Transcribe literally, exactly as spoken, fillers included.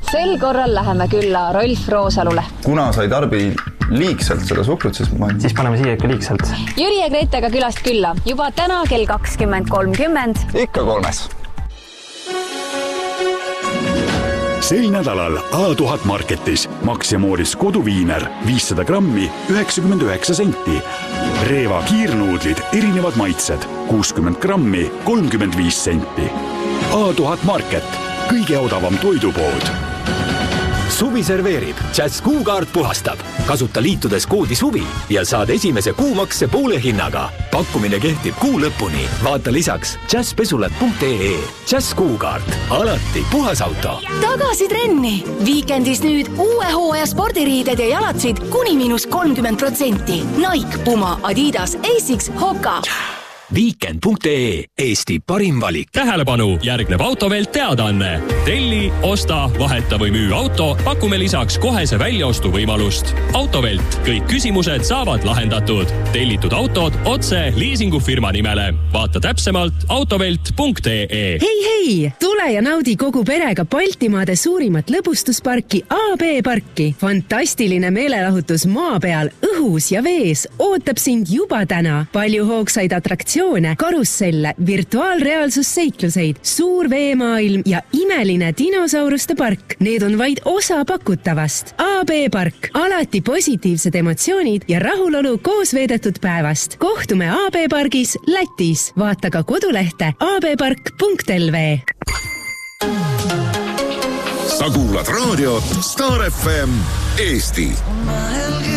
Sel korral läheme külla Rolf Roosalule. Kuna sa ei tarbi liigselt seda suhkrut, siis ma... Siis paneme siia ikka liigselt. Jüri ja Gretega külast külla. Juba täna kell kakskümmend kolmkümmend. Ikka kolmes. Sel nädalal A tuhat Marketis Maximooris koduviiner viissada grammi üheksakümmend üheksa senti. Reeva kiirnuudlid erinevad maitsed kuuskümmend grammi kolmkümmend viis senti. A tuhat Market, kõige odavam toidupood. Suvi serveerib, Jazz kuukaart puhastab. Kasuta liitudes koodi suvi ja saad esimese kuumakse poole hinnaga. Pakkumine kehtib kuu lõpuni. Vaata lisaks jazzpesulat punkt ee. Jazz kuukaart. Alati puhas auto. Tagasi trenni. Viikendis nüüd uue hooaja spordiriided ja jalatsid kuni miinus kolmkümmend protsenti. Nike, Puma, Adidas, Asics, Hoka. Weekend punkt ee. Eesti parim valik. Tähelepanu, järgneb Autovelt teadaanne. Telli, osta, vaheta või müü auto, pakume lisaks kohese väljaostu võimalust. Autovelt, kõik küsimused saavad lahendatud. Tellitud autod otse liisingufirma nimele. Vaata täpsemalt autovelt punkt ee. Hei, hei! Tule ja naudi kogu perega Baltimaade suurimat lõbustusparki A B parki. Fantastiline meelelahutus maa peal, õhus ja vees ootab sind juba täna. Palju hoogsaid atraktsioone, karusselle, virtuaalreaalsusseikluseid, suur veemaailm ja imeline dinosauruste park. Need on vaid osa pakutavast. A B park. Alati positiivsed emotsioonid ja rahulolu koos veedetud päevast. Kohtume A B pargis Lätis. Vaata ka kodulehte a b park punkt l v. Sa kuulad raadiot Star F M Eesti.